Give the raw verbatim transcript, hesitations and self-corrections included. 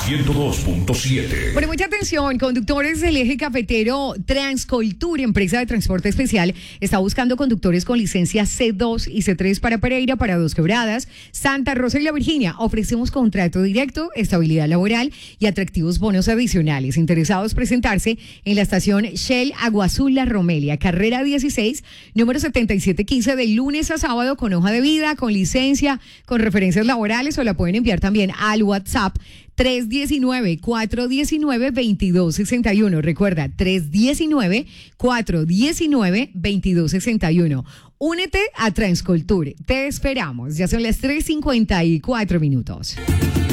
ciento dos punto siete. Bueno, mucha atención, conductores del eje cafetero. Transcoltur, empresa de transporte especial, está buscando conductores con licencia C dos y C tres para Pereira, para Dos Quebradas, Santa Rosa y La Virginia. Ofrecemos contrato directo, estabilidad laboral y atractivos bonos adicionales. Interesados presentarse en la estación Shell Agua Azul La Romelia, carrera dieciséis, número setenta y siete quince, de lunes a sábado, con hoja de vida, con licencia, con referencias laborales, o la pueden enviar también al WhatsApp tres uno nueve, cuatro uno nueve, dos dos seis uno. Recuerda, tres uno nueve, cuatro uno nueve, dos dos seis uno. Únete a Transcoltur. Te esperamos. Ya son las tres cincuenta y cuatro minutos.